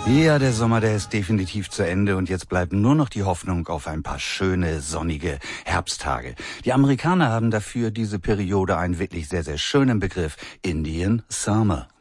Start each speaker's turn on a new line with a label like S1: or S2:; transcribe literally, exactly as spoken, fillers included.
S1: Ja, der Sommer, der ist definitiv zu Ende und jetzt bleibt nur noch die Hoffnung auf ein paar schöne, sonnige Herbsttage. Die Amerikaner haben dafür diese Periode einen wirklich sehr, sehr schönen Begriff: Indian Summer.